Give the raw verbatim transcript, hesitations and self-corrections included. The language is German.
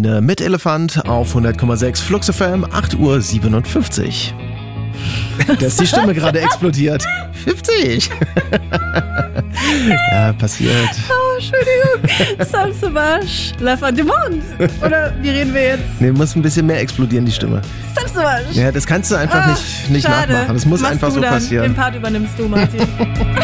Vitamine mit Elefant auf hundert Komma sechs Flux F M, acht Uhr siebenundfünfzig. Da ist die Stimme gerade explodiert. fünfzig. Ja, passiert. Oh, Entschuldigung. Samsavash, La Fin du Monde. Oder wie reden wir jetzt? Nee, muss ein bisschen mehr explodieren, die Stimme. Samsavash. Ja, das kannst du einfach Ah, nicht, nicht schade. nachmachen. Das muss Machst einfach du so dann. passieren. Den Part übernimmst du, Martin.